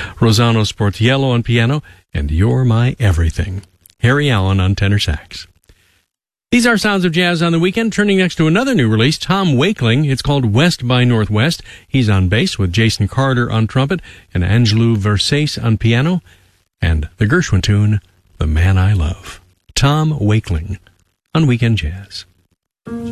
Rosano Sportiello on piano, and You're My Everything. Harry Allen on tenor sax. These are Sounds of Jazz on the Weekend. Turning next to another new release, Tom Wakeling. It's called West by Northwest. He's on bass with Jason Carter on trumpet and Angelou Versace on piano. And the Gershwin tune, The Man I Love. Tom Wakeling on Weekend Jazz.